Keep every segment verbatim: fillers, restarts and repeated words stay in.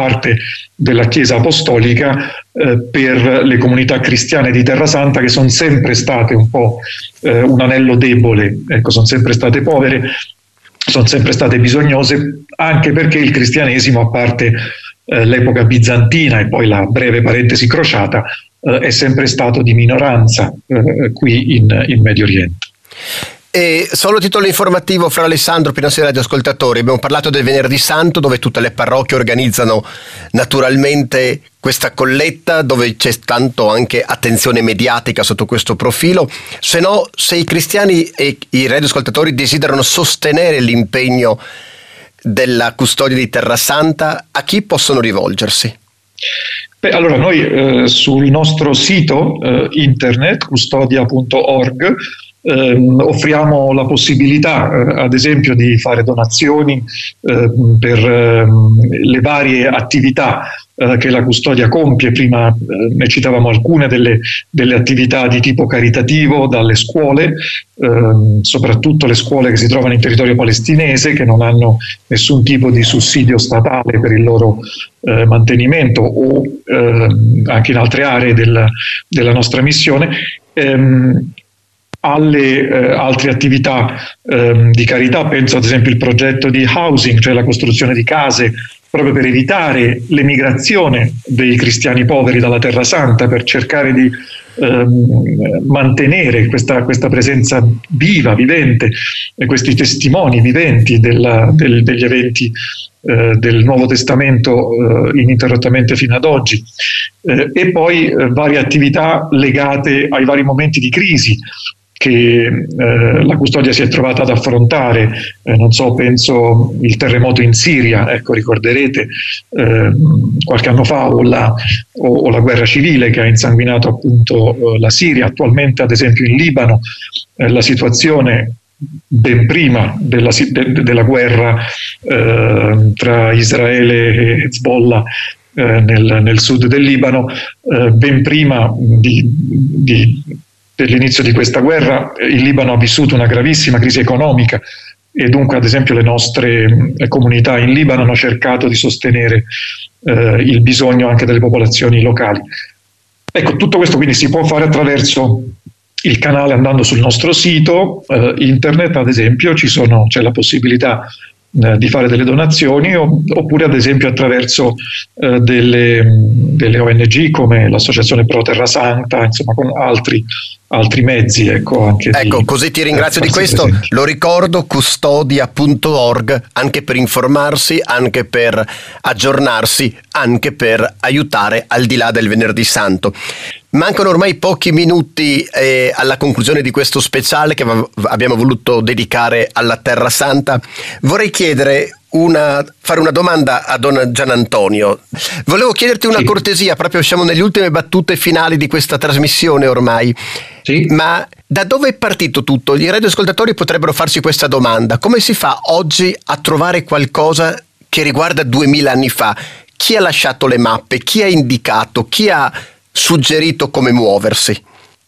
parte della Chiesa Apostolica eh, per le comunità cristiane di Terrasanta, che sono sempre state un po' eh, un anello debole, ecco, sono sempre state povere, sono sempre state bisognose, anche perché il cristianesimo, a parte eh, l'epoca bizantina e poi la breve parentesi crociata, eh, è sempre stato di minoranza eh, qui in, in Medio Oriente. E solo titolo informativo, Fra Alessandro, per i nostri radioascoltatori. Abbiamo parlato del Venerdì Santo, dove tutte le parrocchie organizzano naturalmente questa colletta, dove c'è tanto anche attenzione mediatica sotto questo profilo. Se no, se i cristiani e i radioascoltatori desiderano sostenere l'impegno della custodia di Terrasanta, a chi possono rivolgersi? Beh, allora noi eh, sul nostro sito eh, internet custodia punto org Eh, offriamo la possibilità, eh, ad esempio, di fare donazioni eh, per eh, le varie attività eh, che la custodia compie. Prima eh, ne citavamo alcune delle, delle attività di tipo caritativo dalle scuole, eh, soprattutto le scuole che si trovano in territorio palestinese, che non hanno nessun tipo di sussidio statale per il loro eh, mantenimento, o eh, anche in altre aree del, della nostra missione. Ehm, alle eh, altre attività eh, di carità, penso ad esempio al progetto di housing, cioè la costruzione di case proprio per evitare l'emigrazione dei cristiani poveri dalla Terra Santa, per cercare di eh, mantenere questa, questa presenza viva, vivente, e questi testimoni viventi della, del, degli eventi eh, del Nuovo Testamento eh, ininterrottamente fino ad oggi. Eh, e poi eh, varie attività legate ai vari momenti di crisi che eh, la custodia si è trovata ad affrontare, eh, non so, penso il terremoto in Siria, ecco, ricorderete eh, qualche anno fa, o la, o, o la guerra civile che ha insanguinato appunto eh, la Siria. Attualmente, ad esempio, in Libano eh, la situazione ben prima della, de, della guerra eh, tra Israele e Hezbollah eh, nel, nel sud del Libano, eh, ben prima di, di dell'inizio di questa guerra, il Libano ha vissuto una gravissima crisi economica, e dunque ad esempio le nostre comunità in Libano hanno cercato di sostenere eh, il bisogno anche delle popolazioni locali. Ecco, tutto questo quindi si può fare attraverso il canale, andando sul nostro sito eh, internet, ad esempio ci sono, c'è la possibilità eh, di fare delle donazioni, o, oppure ad esempio attraverso eh, delle, delle O N G come l'Associazione Pro Terra Santa, insomma, con altri altri mezzi, ecco, anche ecco di, così ti ringrazio eh, di questo presenti. Lo ricordo, custodia punto org, anche per informarsi, anche per aggiornarsi, anche per aiutare al di là del Venerdì Santo. Mancano ormai pochi minuti eh, alla conclusione di questo speciale che v- abbiamo voluto dedicare alla Terra Santa. Vorrei chiedere Una, fare una domanda a Don Gian Antonio. Volevo chiederti una sì. cortesia, proprio siamo nelle ultime battute finali di questa trasmissione ormai. Sì. Ma da dove è partito tutto? I radioascoltatori potrebbero farsi questa domanda: come si fa oggi a trovare qualcosa che riguarda duemila anni fa? Chi ha lasciato le mappe? Chi ha indicato? Chi ha suggerito come muoversi?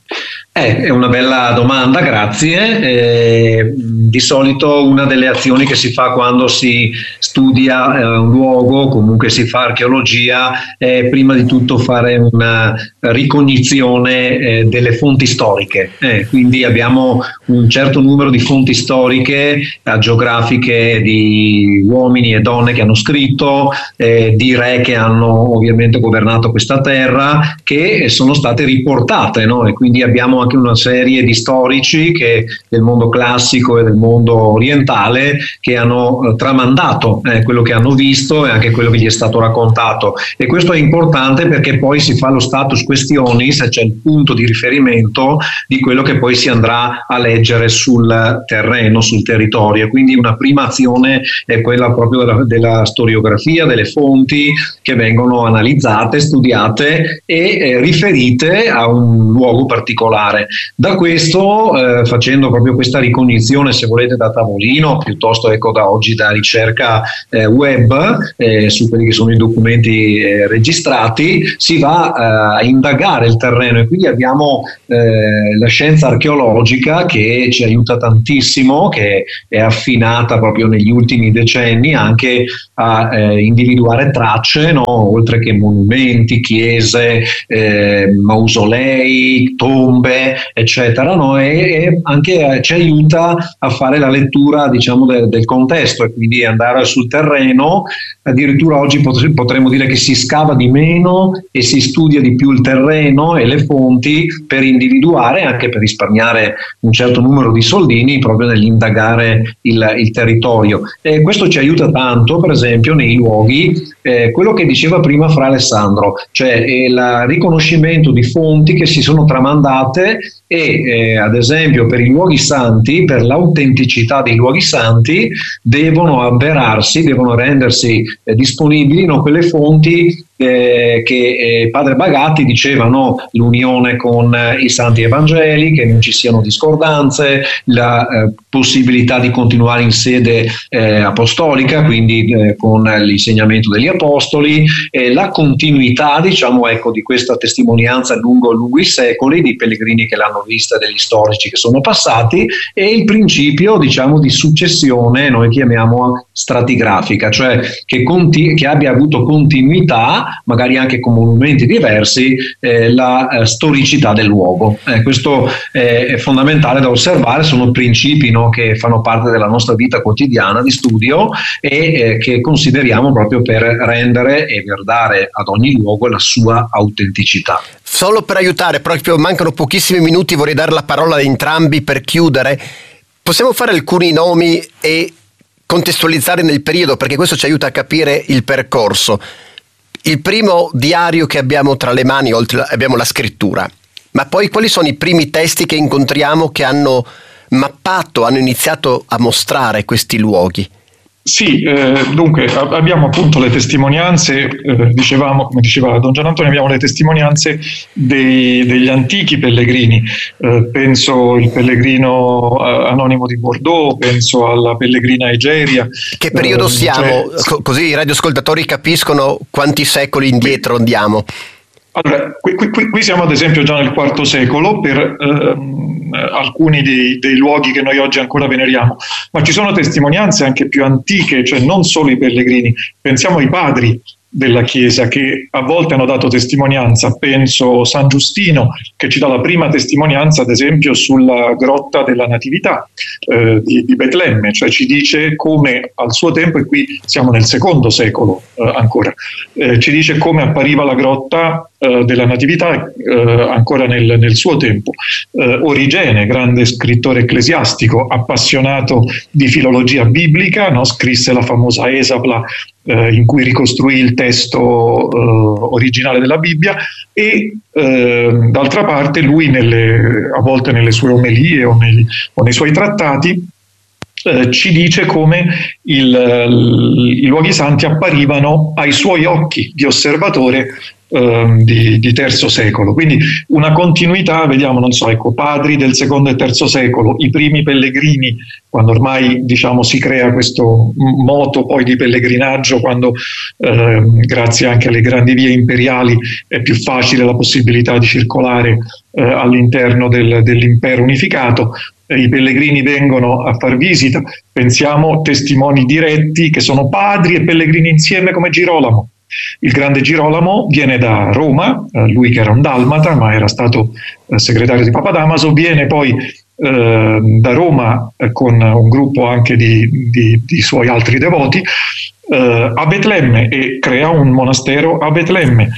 Eh, è una bella domanda, grazie. Eh, di solito una delle azioni che si fa quando si studia eh, un luogo, comunque si fa archeologia, è prima di tutto fare una ricognizione eh, delle fonti storiche. Eh, quindi abbiamo un certo numero di fonti storiche, eh, geografiche, di uomini e donne che hanno scritto, eh, di re che hanno ovviamente governato questa terra, che sono state riportate, no? E quindi abbiamo anche una serie di storici che, del mondo classico e del mondo orientale, che hanno eh, tramandato eh, quello che hanno visto e anche quello che gli è stato raccontato, e questo è importante perché poi si fa lo status questionis, cioè il punto di riferimento di quello che poi si andrà a leggere sul terreno, sul territorio. Quindi una prima azione è quella proprio della, della storiografia, delle fonti che vengono analizzate, studiate e eh, riferite a un luogo particolare. Da questo, eh, facendo proprio questa ricognizione, se volete da tavolino, piuttosto ecco da oggi da ricerca eh, web, eh, su quelli che sono i documenti eh, registrati, si va eh, a indagare il terreno, e quindi abbiamo eh, la scienza archeologica che che ci aiuta tantissimo, che è affinata proprio negli ultimi decenni anche a eh, individuare tracce, no? Oltre che monumenti, chiese, eh, mausolei, tombe, eccetera, no? e, e anche eh, ci aiuta a fare la lettura, diciamo, de, del contesto, e quindi andare sul terreno. Addirittura oggi potremmo dire che si scava di meno e si studia di più il terreno e le fonti per individuare, anche per risparmiare un certo numero di soldini proprio nell'indagare il, il territorio. E questo ci aiuta tanto, per esempio, nei luoghi, eh, quello che diceva prima Fra Alessandro, cioè il riconoscimento di fonti che si sono tramandate e eh, ad esempio per i luoghi santi, per l'autenticità dei luoghi santi, devono avverarsi, devono rendersi eh, disponibili, no, quelle fonti eh, che eh, Padre Bagatti diceva, no, l'unione con eh, i santi evangeli, che non ci siano discordanze, la eh, possibilità di continuare in sede eh, apostolica, quindi eh, con l'insegnamento degli apostoli, eh, la continuità, diciamo, ecco, di questa testimonianza lungo, lungo i secoli, di pellegrini che l'hanno vista, degli storici che sono passati, e il principio, diciamo, di successione, noi chiamiamo stratigrafica, cioè che, conti- che abbia avuto continuità, magari anche con monumenti diversi, eh, la eh, storicità del luogo. Eh, questo eh, è fondamentale da osservare, sono principi, no, che fanno parte della nostra vita quotidiana di studio e eh, che consideriamo proprio per rendere e per dare ad ogni luogo la sua autenticità. Solo per aiutare, proprio mancano pochissimi minuti, vorrei dare la parola ad entrambi per chiudere. Possiamo fare alcuni nomi e contestualizzare nel periodo, perché questo ci aiuta a capire il percorso. Il primo diario che abbiamo tra le mani, oltre abbiamo la scrittura, ma poi quali sono i primi testi che incontriamo che hanno mappato, hanno iniziato a mostrare questi luoghi? Sì, eh, dunque abbiamo appunto le testimonianze, eh, dicevamo, come diceva Don Gianantonio, abbiamo le testimonianze dei, degli antichi pellegrini, eh, penso il pellegrino eh, anonimo di Bordeaux, penso alla pellegrina Egeria. Che periodo eh, siamo? cioè, Così i radioascoltatori capiscono quanti secoli indietro andiamo. Allora, qui, qui, qui siamo ad esempio già nel quarto secolo per ehm, alcuni dei, dei luoghi che noi oggi ancora veneriamo, ma ci sono testimonianze anche più antiche, cioè non solo i pellegrini, pensiamo ai padri della Chiesa che a volte hanno dato testimonianza, penso San Giustino che ci dà la prima testimonianza ad esempio sulla grotta della Natività eh, di, di Betlemme, cioè ci dice come al suo tempo, e qui siamo nel secondo secolo eh, ancora, eh, ci dice come appariva la grotta eh, della Natività eh, ancora nel, nel suo tempo. Eh, Origene, grande scrittore ecclesiastico, appassionato di filologia biblica, no? Scrisse la famosa Esapla eh, in cui ricostruì il testo eh, originale della Bibbia, e eh, d'altra parte lui nelle, a volte nelle sue omelie o nei, o nei suoi trattati eh, ci dice come il, il, i luoghi santi apparivano ai suoi occhi di osservatore Uh, di, di terzo secolo, quindi una continuità, vediamo, non so, ecco, padri del secondo e terzo secolo, i primi pellegrini, quando ormai diciamo si crea questo moto poi di pellegrinaggio, quando eh, grazie anche alle grandi vie imperiali è più facile la possibilità di circolare eh, all'interno del, dell'impero unificato. I pellegrini vengono a far visita, pensiamo testimoni diretti che sono padri e pellegrini insieme come Girolamo. Il grande Girolamo viene da Roma, eh, lui che era un dalmata ma era stato eh, segretario di Papa Damaso, viene poi eh, da Roma eh, con un gruppo anche di, di, di suoi altri devoti eh, a Betlemme e crea un monastero a Betlemme.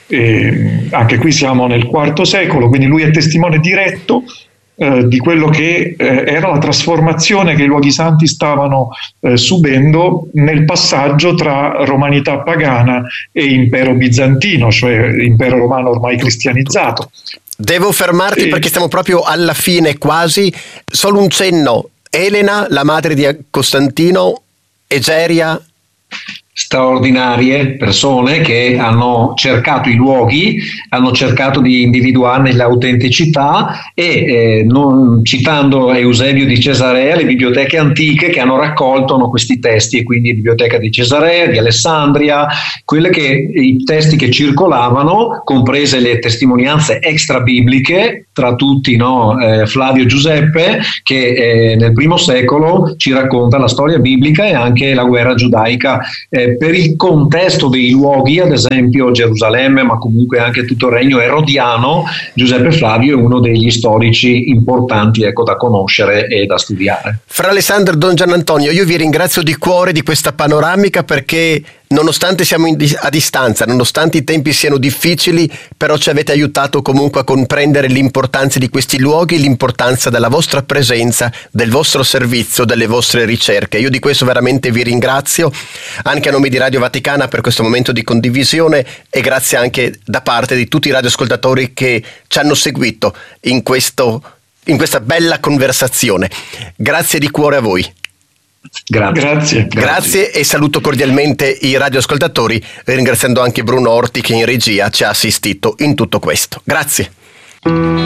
E anche qui siamo nel quarto secolo, quindi lui è testimone diretto Eh, di quello che eh, era la trasformazione che i luoghi santi stavano eh, subendo nel passaggio tra romanità pagana e impero bizantino, cioè impero romano ormai cristianizzato. Devo fermarti e... perché stiamo proprio alla fine quasi, solo un cenno. Elena, la madre di Costantino, Egeria. straordinarie persone che hanno cercato i luoghi, hanno cercato di individuarne l'autenticità e eh, non, citando Eusebio di Cesarea, le biblioteche antiche che hanno raccolto questi testi, e quindi Biblioteca di Cesarea, di Alessandria, quelle che, i testi che circolavano, comprese le testimonianze extra bibliche, tra tutti no, eh, Flavio Giuseppe, che eh, nel primo secolo ci racconta la storia biblica e anche la guerra giudaica. Eh, per il contesto dei luoghi, ad esempio Gerusalemme, ma comunque anche tutto il regno erodiano, Giuseppe Flavio è uno degli storici importanti, ecco, da conoscere e da studiare. Fra Alessandro, Don Gianantonio, io vi ringrazio di cuore di questa panoramica, perché nonostante siamo in di- a distanza, nonostante i tempi siano difficili, però ci avete aiutato comunque a comprendere l'importanza di questi luoghi, l'importanza della vostra presenza, del vostro servizio, delle vostre ricerche. Io di questo veramente vi ringrazio, anche a nome di Radio Vaticana, per questo momento di condivisione, e grazie anche da parte di tutti i radioascoltatori che ci hanno seguito in questo, in questa bella conversazione. Grazie di cuore a voi. Grazie. Grazie. Grazie e saluto cordialmente i radioascoltatori, ringraziando anche Bruno Orti che in regia ci ha assistito in tutto questo. Grazie.